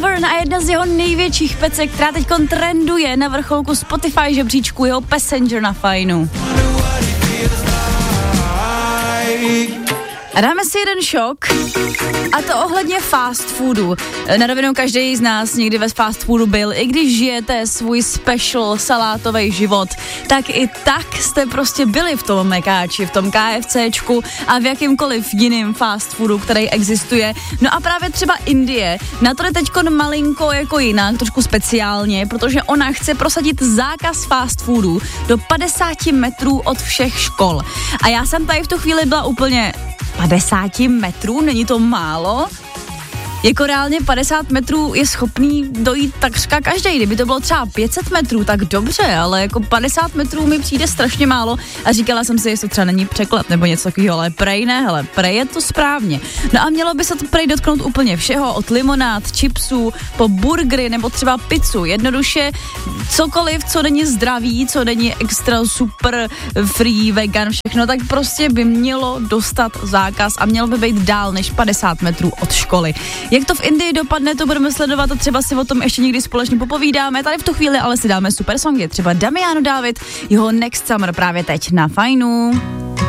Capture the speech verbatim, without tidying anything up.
Osbourne a jedna z jeho největších pecek, která teď trenduje na vrcholku Spotify žebříčku, jeho Passenger na Fajnu. A dáme si jeden šok, a to ohledně fast foodu. Na rovinu každý z nás někdy ve fast foodu byl, i když žijete svůj special salátový život, tak i tak jste prostě byli v tom mekáči, v tom KFCčku a v jakýmkoliv jiným fast foodu, který existuje. No a právě třeba Indie, na to jde teďko malinko jako jinak, trošku speciálně, protože ona chce prosadit zákaz fast foodu do padesát metrů od všech škol. A já jsem tady v tu chvíli byla úplně... padesát metrů, není to málo? Jako reálně padesát metrů je schopný dojít takřka každý. Kdyby to bylo třeba pět set metrů, tak dobře, ale jako padesát metrů mi přijde strašně málo a říkala jsem si, jestli to třeba není překlad nebo něco takového, ale prej ne, hele, prej je to správně. No a mělo by se to prej dotknout úplně všeho, od limonád, chipsů, po burgery nebo třeba pizzu. Jednoduše cokoliv, co není zdravý, co není extra super free, vegan, všechno, tak prostě by mělo dostat zákaz a mělo by být dál než padesát metrů od školy. Jak to v Indii dopadne, to budeme sledovat a třeba si o tom ještě někdy společně popovídáme. Tady v tu chvíli ale si dáme super songy, třeba Damiano David, jeho Next Summer právě teď na Fajnu.